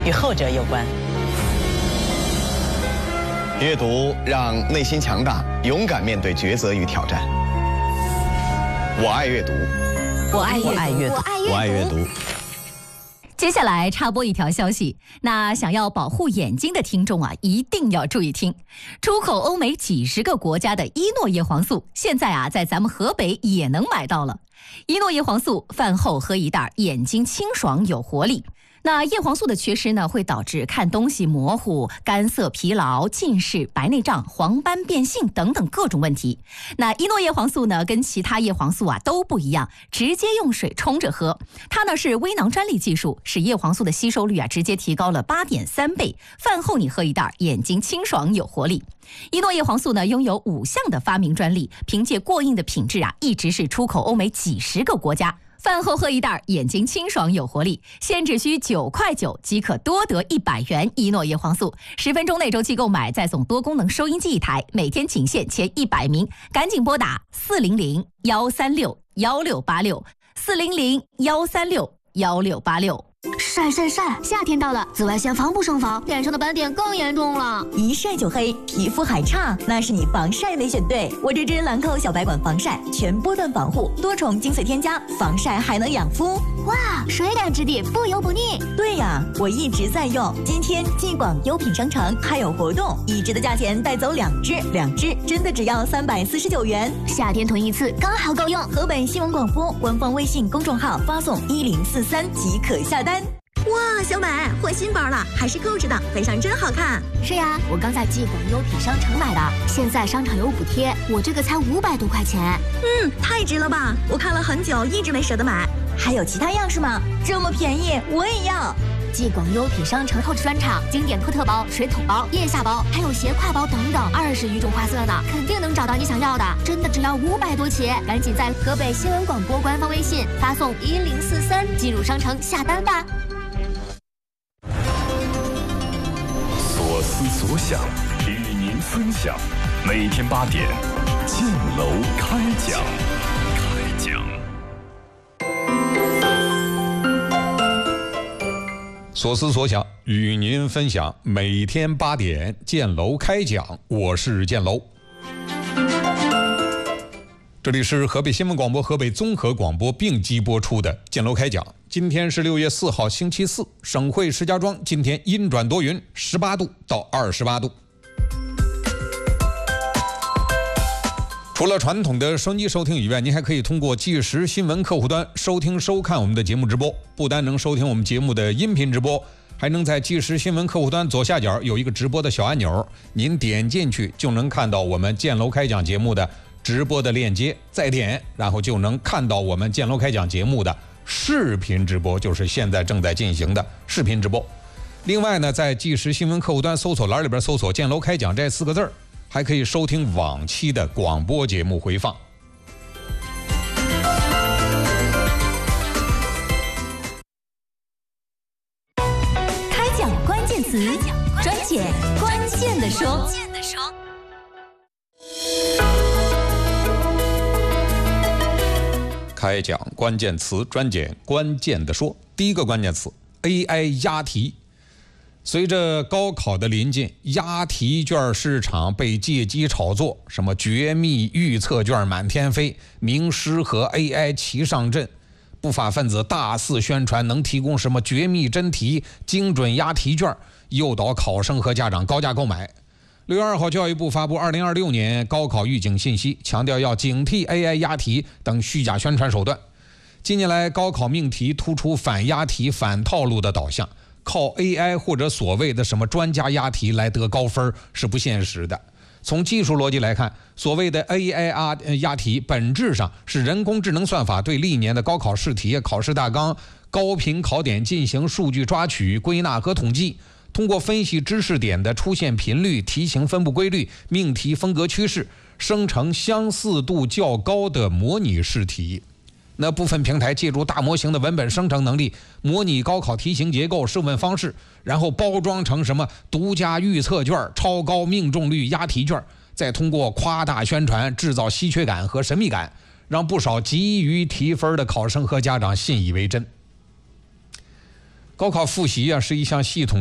与后者有关。 阅读让内心强大，勇敢面对抉择与挑战。我爱阅读， 我爱阅读， 我爱阅读。 接下来插播一条消息，那想要保护眼睛的听众啊，一定要注意听。出口欧美几十个国家的伊诺叶黄素，现在啊在咱们河北也能买到了。伊诺叶黄素饭后喝一袋，眼睛清爽有活力。那叶黄素的缺失呢，会导致看东西模糊、干涩、疲劳、近视、白内障、黄斑变性等等各种问题。那伊诺叶黄素呢，跟其他叶黄素啊都不一样，直接用水冲着喝。它呢是微囊专利技术，使叶黄素的吸收率啊直接提高了8.3倍。饭后你喝一袋，眼睛清爽有活力。伊诺叶黄素呢拥有5项的发明专利，凭借过硬的品质啊，一直是出口欧美几十个国家。饭后喝一袋，眼睛清爽有活力，现只需9.9块即可多得100元伊诺叶黄素。10分钟内周期购买，再送多功能收音机1台，每天仅限前100名，赶紧拨打400-136-1686，400-136-1686。 晒，夏天到了，紫外线防不胜防，脸上的斑点更严重了。 一晒就黑，皮肤还差，那是你防晒没选对。我这支兰蔻小白管防晒，全波段防护，多重精粹添加，防晒还能养肤。 哇，水感质地，不油不腻。 对呀，我一直在用。今天继广优品商城还有活动，1支的价钱带走2支，2支真的只要349元。 夏天囤一次刚好够用。 河北新闻广播官方微信公众号发送1043即可下单。哇，小美换新包了，还是购置的，背上真好看。 是呀，我刚在继广优品商城买的，现在商场有补贴，我这个才500多块钱。 太值了吧！我看了很久，一直没舍得买。还有其他样式吗？这么便宜，我也要。 继广优品商城后置专场，经典科特包、水桶包、腋下包，还有斜挎包等等，20余种花色呢，肯定能找到你想要的。真的只要500多起，赶紧在河北新闻广播官方微信发送1043进入商城下单吧。 所思所想，与您分享。每天8点，建楼开讲。 所思所想，与您分享。每天8点，建楼开讲。我是建楼。这里是河北新闻广播、河北综合广播并机播出的建楼开讲。今天是6月4号，星期四，省会石家庄今天阴转多云，18度到28度。除了传统的收音机收听以外，您还可以通过即时新闻客户端收听收看我们的节目直播。不单能收听我们节目的音频直播，还能在即时新闻客户端左下角有一个直播的小按钮，您点进去就能看到我们建楼开讲节目的直播的链接，再点然后就能看到我们建楼开讲节目的视频直播，就是现在正在进行的视频直播。另外呢，在即时新闻客户端搜索栏里边搜索建楼开讲这4个字，还可以收听往期的广播节目回放。 开讲关键词，专解关键的说。 开讲关键词，专解关键的说。第一个关键词 AI 押题。随着高考的临近，押题卷市场被借机炒作，什么绝密预测卷满天飞，名师和 AI 齐上阵，不法分子大肆宣传能提供什么绝密真题、精准押题卷，诱导考生和家长高价购买。6月2号，教育部发布2026年高考预警信息，强调要警惕 AI 押题等虚假宣传手段。近年来，高考命题突出反押题、反套路的导向，靠 AI 或者所谓的什么专家押题来得高分是不现实的。从技术逻辑来看，所谓的 AI 押题本质上是人工智能算法对历年的高考试题、考试大纲、高频考点进行数据抓取、归纳和统计，通过分析知识点的出现频率、题型分布规律、命题风格趋势，生成相似度较高的模拟试题。那部分平台借助大模型的文本生成能力，模拟高考题型结构、试问方式，然后包装成什么独家预测卷、超高命中率押题卷，再通过夸大宣传制造稀缺感和神秘感，让不少急于提分的考生和家长信以为真。 高考复习啊是一项系统